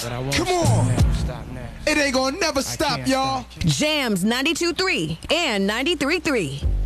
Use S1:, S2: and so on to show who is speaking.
S1: Come on. It ain't gonna never stop, y'all.
S2: Jams 92.3 and 93.3.